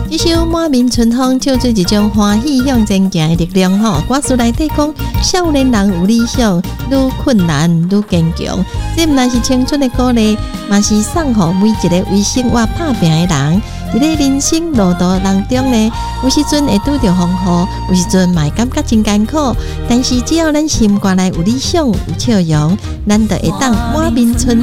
这首满面春风唱出一种欢喜向前行的力量吼。歌词内底讲，少年人有理想，愈困难愈坚强。这毋但是青春的鼓励，嘛是送予每一个为生活打拼的人。伫咧人生路途当中呢，有时阵会拄着风雨，有时阵嘛会感觉真艰苦。但是只要咱心肝内有理想、有笑容，咱就会当满面春